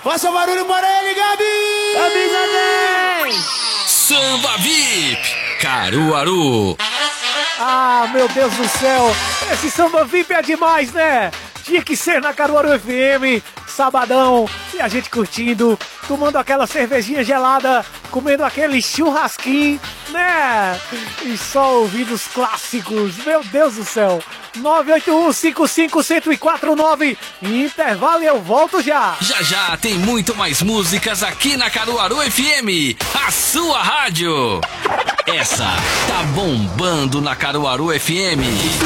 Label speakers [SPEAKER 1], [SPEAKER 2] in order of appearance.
[SPEAKER 1] Faça barulho para ele, Gabi!
[SPEAKER 2] Gabi!
[SPEAKER 3] Samba VIP, Caruaru.
[SPEAKER 2] Ah, meu Deus do céu, esse Samba VIP é demais, né? Tinha que ser na Caruaru FM, sabadão, e a gente curtindo, tomando aquela cervejinha gelada, comendo aquele churrasquinho, né? E só ouvindo os clássicos, meu Deus do céu. 981-55-1049, intervalo e eu volto já.
[SPEAKER 3] Já tem muito mais músicas aqui na Caruaru FM, a sua rádio. Essa tá bombando na Caruaru FM.